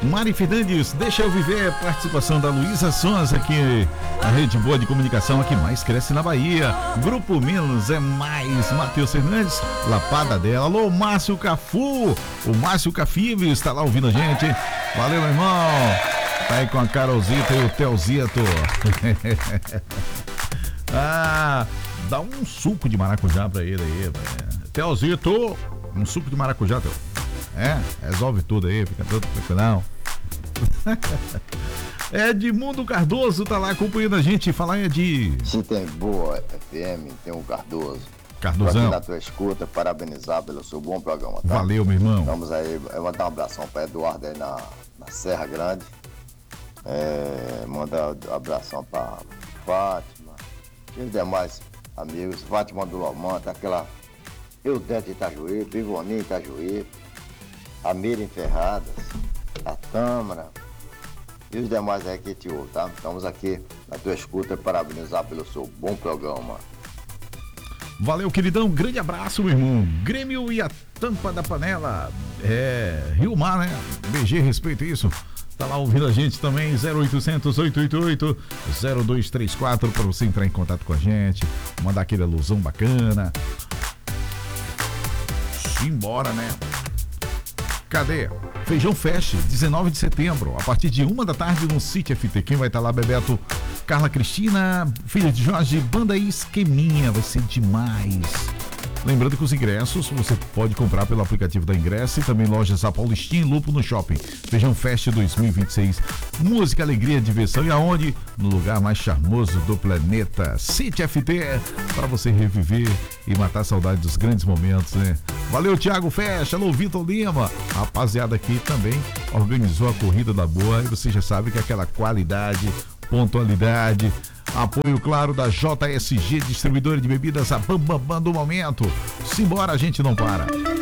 Mari Fernandes, deixa eu viver. Participação da Luísa Sons aqui na Rede Boa de Comunicação, a que mais cresce na Bahia. Grupo Menos é Mais. Matheus Fernandes, Lapada dela. Alô, Márcio Cafu. O Márcio Cafível está lá ouvindo a gente. Valeu, meu irmão. Tá aí com a Carolzita e o Telzito. Dá um suco de maracujá pra ele aí. Telzito, um suco de maracujá, Teu. Resolve tudo aí, fica tudo tranquilão. Edmundo Cardoso tá lá acompanhando a gente. Falar de... Se tem boa FM, tem o Cardoso. Cardozão. Aqui na tua escuta, parabenizar pelo seu bom programa, tá? Valeu, meu irmão. Vamos aí, eu vou dar um abração pra Eduardo aí na Serra Grande. Mandar um abração pra Fátima e os demais amigos. Fátima do Lomanta, aquela Eudete Itajuí, Pivoninho Itajuí, a Miriam Ferradas, a Tâmara e os demais aí que te ouvem, tá? Estamos aqui na tua escuta, parabenizar pelo seu bom programa. Valeu, queridão, grande abraço, meu irmão. Grêmio e a tampa da panela. Rio Mar, né? BG, respeita isso. Tá lá ouvindo a gente também, 0800 888 0234 para você entrar em contato com a gente, mandar aquele alusão bacana. Simbora, né? Cadê? Feijão Fest, 19 de setembro, a partir de 1 da tarde no City FT. Quem vai estar lá, Bebeto? Carla Cristina, filha de Jorge, banda Esqueminha, vai ser demais. Lembrando que os ingressos você pode comprar pelo aplicativo da Ingresso e também lojas A Paulistinha e Lupo no Shopping. Feijão Fest 2026. Música, alegria, diversão e aonde? No lugar mais charmoso do planeta. City FT, para você reviver e matar a saudade dos grandes momentos, né? Valeu, Thiago Fest. Alô, Vitor Lima. A rapaziada aqui também organizou a Corrida da Boa e você já sabe que é aquela qualidade, pontualidade. Apoio, claro, da JSG, distribuidora de bebidas, a Bambambam do momento. Simbora, a gente não para.